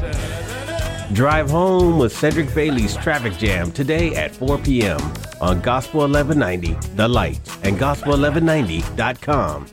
Drive home with Cedric Bailey's Traffic Jam today at 4 p.m. on Gospel 1190, The Light, and gospel1190.com.